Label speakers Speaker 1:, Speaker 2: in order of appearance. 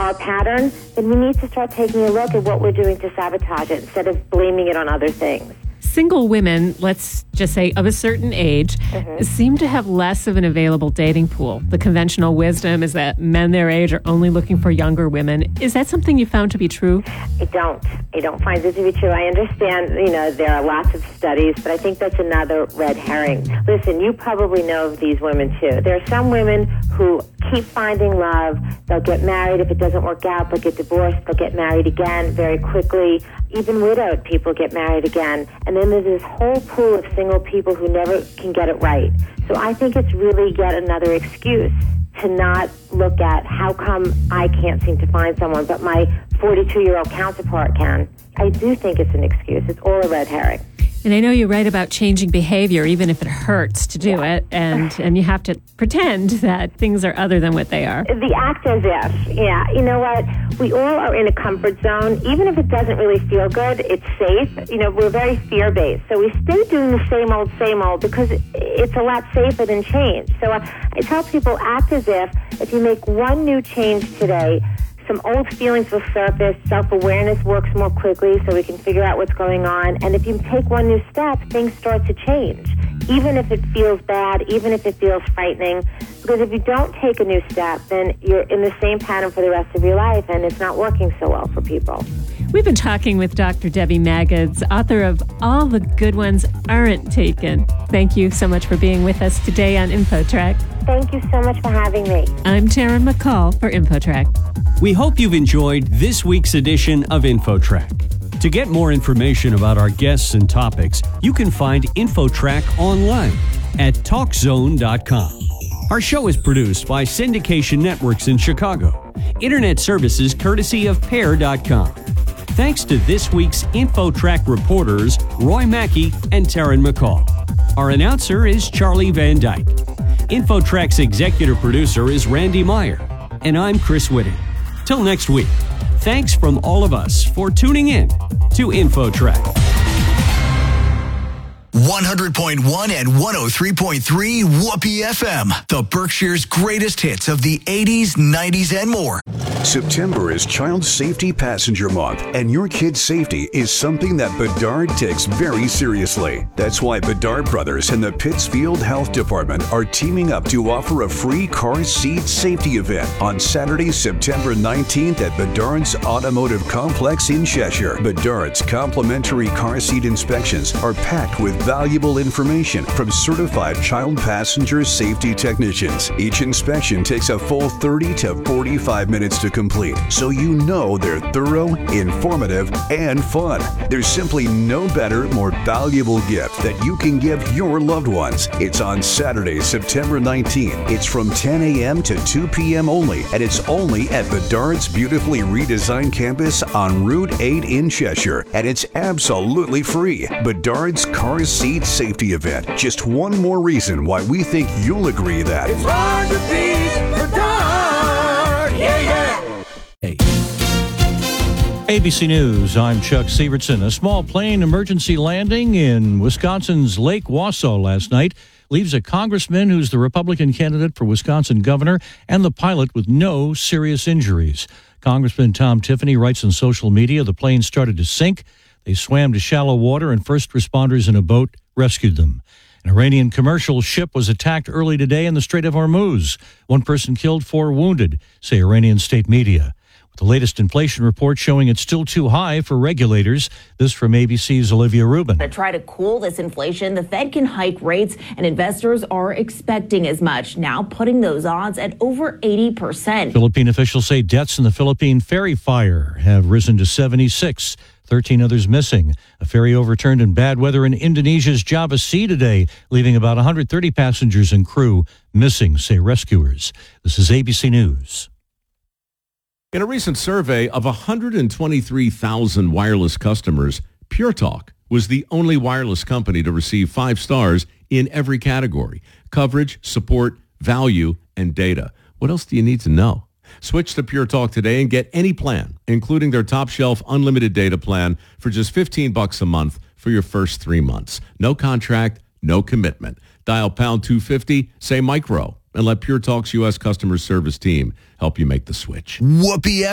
Speaker 1: our pattern, then we need to start taking a look at what we're doing to sabotage it instead of blaming it on other things.
Speaker 2: Single women, let's just say of a certain age, seem to have less of an available dating pool. The conventional wisdom is that men their age are only looking for younger women. Is that something you found to be true?
Speaker 1: I don't find it to be true. I understand, there are lots of studies, but I think that's another red herring. Listen, you probably know of these women too. There are some women who keep finding love. They'll get married. If it doesn't work out, they'll get divorced. They'll get married again very quickly. Even widowed people get married again. And then there's this whole pool of single people who never can get it right. So I think it's really yet another excuse to not look at how come I can't seem to find someone, but my 42-year-old counterpart can. I do think it's an excuse. It's all a red herring.
Speaker 2: And I know you write about changing behavior, even if it hurts to do it, and you have to pretend that things are other than what they are.
Speaker 1: The act as if, yeah. You know what? We all are in a comfort zone. Even if it doesn't really feel good, it's safe. We're very fear-based. So we stay doing the same old, because it's a lot safer than change. So I tell people, act as if you make one new change today, some old feelings will surface, self-awareness works more quickly so we can figure out what's going on. And if you take one new step, things start to change, even if it feels bad, even if it feels frightening. Because if you don't take a new step, then you're in the same pattern for the rest of your life, and it's not working so well for people.
Speaker 2: We've been talking with Dr. Debbie Maggots, author of All the Good Ones Aren't Taken. Thank you so much for being with us today on InfoTrack.
Speaker 1: Thank you so much for having me.
Speaker 2: I'm Taryn McCall for InfoTrack.
Speaker 3: We hope you've enjoyed this week's edition of InfoTrack. To get more information about our guests and topics, you can find InfoTrack online at TalkZone.com. Our show is produced by Syndication Networks in Chicago. Internet services courtesy of Pair.com. Thanks to this week's InfoTrack reporters, Roy Mackey and Taryn McCall. Our announcer is Charlie Van Dyke. InfoTrack's executive producer is Randy Meyer. And I'm Chris Whitting. Till next week, thanks from all of us for tuning in to InfoTrack.
Speaker 4: 100.1 and 103.3 Whoopee FM, the Berkshire's greatest hits of the 80s, 90s, and more.
Speaker 5: September is Child Safety Passenger Month, and your kid's safety is something that Bedard takes very seriously. That's why Bedard Brothers and the Pittsfield Health Department are teaming up to offer a free car seat safety event on Saturday, September 19th at Bedard's Automotive Complex in Cheshire. Bedard's complimentary car seat inspections are packed with valuable information from certified child passenger safety technicians. Each inspection takes a full 30 to 45 minutes to complete, so you know they're thorough, informative, and fun. There's simply no better, more valuable gift that you can give your loved ones. It's on Saturday, September 19th. It's from 10 a.m. to 2 p.m. only, and it's only at Bedard's beautifully redesigned campus on Route 8 in Cheshire, and it's absolutely free. Bedard's Car Seat Safety Event. Just one more reason why we think you'll agree that
Speaker 6: it's hard to beat Bedard. Yeah, yeah.
Speaker 7: Hey. ABC News, I'm Chuck Sievertson. A small plane emergency landing in Wisconsin's Lake Wausau last night leaves a congressman who's the Republican candidate for Wisconsin governor and the pilot with no serious injuries. Congressman Tom Tiffany writes on social media the plane started to sink. They swam to shallow water, and first responders in a boat rescued them. An Iranian commercial ship was attacked early today in the Strait of Hormuz. One person killed, 4 wounded, say Iranian state media. With the latest inflation report showing it's still too high for regulators. This from ABC's Olivia Rubin.
Speaker 8: To try to cool this inflation, the Fed can hike rates, and investors are expecting as much, now putting those odds at over 80%.
Speaker 7: Philippine officials say deaths in the Philippine ferry fire have risen to 76. 13 others missing. A ferry overturned in bad weather in Indonesia's Java Sea today, leaving about 130 passengers and crew missing, say rescuers. This is ABC News.
Speaker 9: In a recent survey of 123,000 wireless customers, Pure Talk was the only wireless company to receive 5 stars in every category: coverage, support, value, and data. What else do you need to know? Switch to Pure Talk today and get any plan, including their top shelf unlimited data plan for just $15 a month for your first 3 months. No contract, no commitment. Dial pound 250, say micro, and let Pure Talk's U.S. customer service team help you make the switch.
Speaker 4: Whoopee